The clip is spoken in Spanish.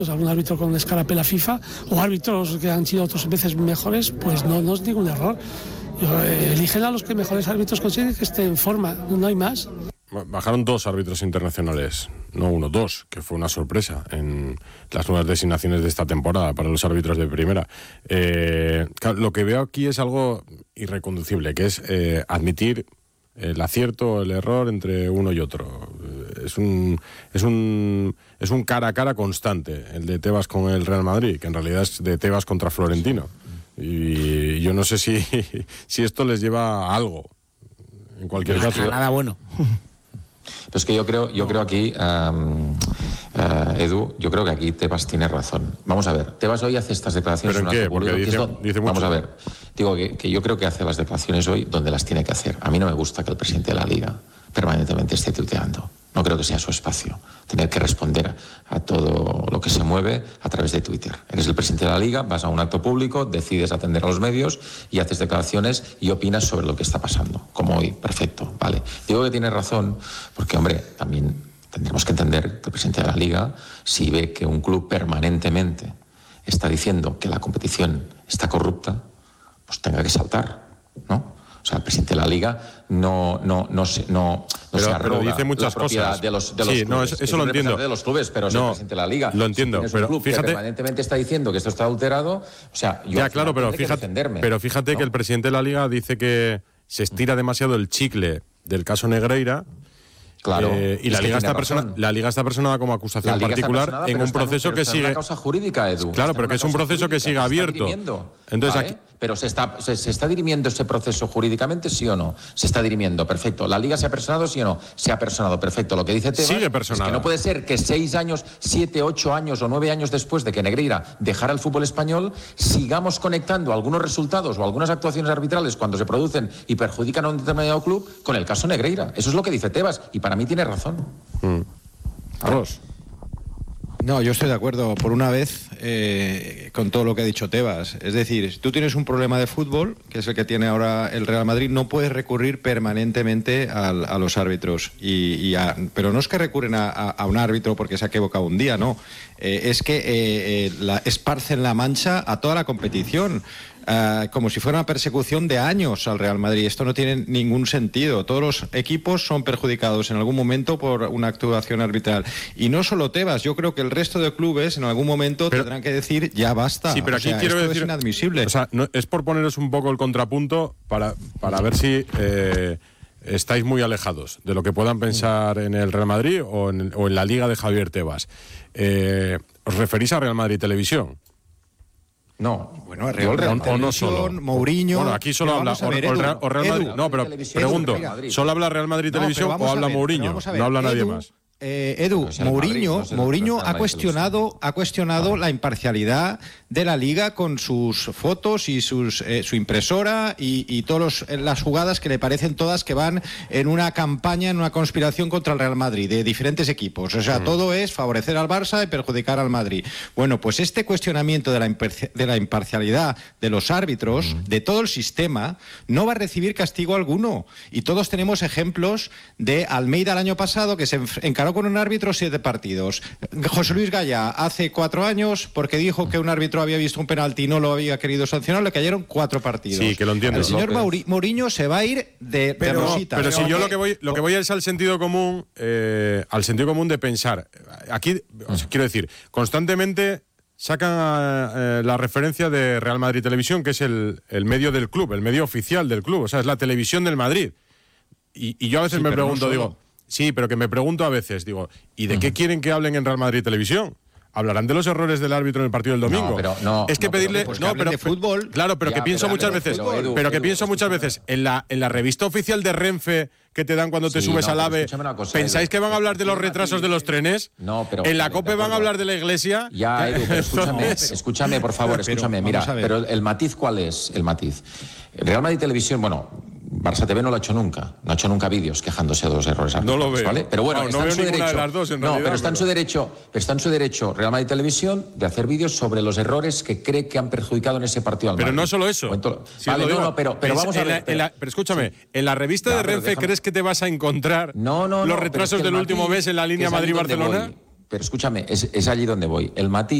Algún árbitro con escarapela FIFA o árbitros que han sido otras veces mejores, pues no es ningún error. Eligen a los que mejores árbitros consiguen que estén en forma, no hay más. Bajaron 2 árbitros internacionales, no 1, 2, que fue una sorpresa en las nuevas designaciones de esta temporada para los árbitros de primera. Lo que veo aquí es algo irreconducible, que es admitir el acierto, el error entre uno y otro. Es un cara a cara constante, el de Tebas con el Real Madrid, que en realidad es de Tebas contra Florentino. Y yo no sé si esto les lleva a algo. En cualquier caso. Nada bueno. Pero es que yo creo aquí, Edu, yo creo que aquí Tebas tiene razón. Vamos a ver, Tebas hoy hace estas declaraciones. ¿Pero en qué? Porque dice mucho. Vamos a ver, digo que yo creo que hace las declaraciones hoy donde las tiene que hacer. A mí no me gusta que el presidente de la Liga permanentemente esté tuiteando. No creo que sea su espacio tener que responder a todo lo que se mueve a través de Twitter. Eres el presidente de la Liga, vas a un acto público, decides atender a los medios y haces declaraciones y opinas sobre lo que está pasando, como hoy. Perfecto, vale. Digo que tiene razón porque, hombre, también tendremos que entender que el presidente de la Liga, si ve que un club permanentemente está diciendo que la competición está corrupta, pues tenga que saltar, ¿no? O sea, el presidente de la Liga no se arroga pero dice muchas la propiedad cosas de los sí, clubes. No, eso lo entiendo. De los clubes, pero es el presidente de la Liga. Lo entiendo, si pero un club fíjate que permanentemente está diciendo que esto está adulterado, o sea, yo ya claro, pero fíjate, ¿no? Que el presidente de la Liga dice que se estira demasiado el chicle del caso Negreira. Claro, y la Liga está personada como acusación particular en un proceso que sigue. Es una causa jurídica, Edu. Claro, pero que es un proceso que sigue abierto. Entonces, ¿vale? Pero se está dirimiendo ese proceso jurídicamente, ¿sí o no? Se está dirimiendo, perfecto. ¿La Liga se ha personado, sí o no? Se ha personado, perfecto. Lo que dice Tebas sigue es que no puede ser que 6 años, 7, 8 años o 9 años después de que Negreira dejara el fútbol español, sigamos conectando algunos resultados o algunas actuaciones arbitrales cuando se producen y perjudican a un determinado club con el caso Negreira. Eso es lo que dice Tebas y para mí tiene razón. Carlos. No, yo estoy de acuerdo por una vez con todo lo que ha dicho Tebas. Es decir, si tú tienes un problema de fútbol, que es el que tiene ahora el Real Madrid, no puedes recurrir permanentemente a los árbitros. Pero no es que recurren a un árbitro porque se ha equivocado un día, no. Es que esparcen la mancha a toda la competición. Como si fuera una persecución de años al Real Madrid. Esto no tiene ningún sentido. Todos los equipos son perjudicados en algún momento por una actuación arbitral. Y no solo Tebas, yo creo que el resto de clubes en algún momento tendrán que decir ya basta. Sí, pero aquí quiero esto decir, es inadmisible. O sea, es por poneros un poco el contrapunto para ver si estáis muy alejados de lo que puedan pensar en el Real Madrid o en la Liga de Javier Tebas. ¿Os referís a Real Madrid Televisión? No, bueno, o no solo. Mourinho. Bueno, aquí solo habla o Real Madrid. No, pero pregunto, ¿solo habla Real Madrid Televisión o habla Mourinho? No habla nadie más. Edu, Mourinho ha cuestionado la imparcialidad de la Liga con sus fotos y su impresora y todas las jugadas que le parecen todas que van en una campaña, en una conspiración contra el Real Madrid, de diferentes equipos. O sea, todo es favorecer al Barça y perjudicar al Madrid. Bueno, pues este cuestionamiento de la imparcialidad de los árbitros, de todo el sistema, no va a recibir castigo alguno. Y todos tenemos ejemplos de Almeida el año pasado, que se encaró con un árbitro 7 partidos. José Luis Gaya hace 4 años, porque dijo que un árbitro había visto un penalti y no lo había querido sancionar, le cayeron 4 partidos. Sí, que lo entiendo. El señor Mourinho se va a ir de rosita. Pero si yo lo que voy es al sentido común, de pensar. Aquí, quiero decir, constantemente sacan la referencia de Real Madrid Televisión, que es el medio del club, el medio oficial del club, o sea, es la televisión del Madrid. Y yo a veces me pregunto, digo, sí, pero que me pregunto a veces, digo, ¿y de qué quieren que hablen en Real Madrid Televisión? ¿Hablarán de los errores del árbitro en el partido del domingo? Es que pedirle... de fútbol. Claro, pero que pienso muchas veces... Pero que pienso muchas veces, en la revista oficial de Renfe que te dan cuando te subes al AVE, ¿pensáis que van a hablar de los retrasos de los trenes? No, pero... ¿En la COPE van a hablar de la iglesia? Ya, Edu, pero escúchame, por favor, escúchame. Mira, pero el matiz, ¿cuál es el matiz? Real Madrid Televisión, bueno... Barça TV no lo ha hecho nunca. No ha hecho nunca vídeos quejándose de los errores arbitrales. No lo veo. ¿Vale? Pero bueno, está en su derecho. De las dos, pero está en su derecho Real Madrid Televisión de hacer vídeos sobre los errores que cree que han perjudicado en ese partido al Madrid. Pero no solo eso. Pero vamos a ver. Pero escúchame, en la revista de Renfe, ¿crees que te vas a encontrar los retrasos del último mes en la línea Madrid-Barcelona? Pero escúchame, es allí donde voy. El matiz